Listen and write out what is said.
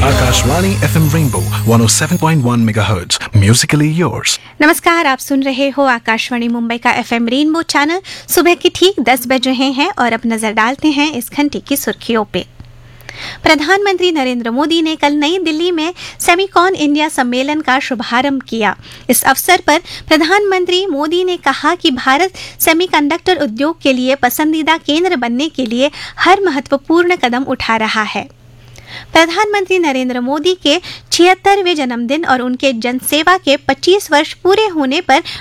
Akashvani FM Rainbow 107.1 MHz Musically yours। नमस्कार, आप सुन रहे हो आकाशवाणी मुंबई का FM रेनबो चैनल। सुबह के ठीक 10 बज रहे हैं और अब नजर डालते हैं इस घंटे की सुर्खियों पे। प्रधानमंत्री नरेंद्र मोदी ने कल नई दिल्ली में सेमिकॉन इंडिया सम्मेलन का शुभारंभ किया। इस अवसर पर प्रधानमंत्री मोदी ने कहा कि भारत सेमीकंडक्टर उद्योग के लिए पसंदीदा केंद्र बनने के लिए हर महत्वपूर्ण कदम उठा रहा है। प्रधानमंत्री नरेंद्र मोदी के 76वें जन्मदिन और उनके जनसेवा के 25 वर्ष पूरे होने पर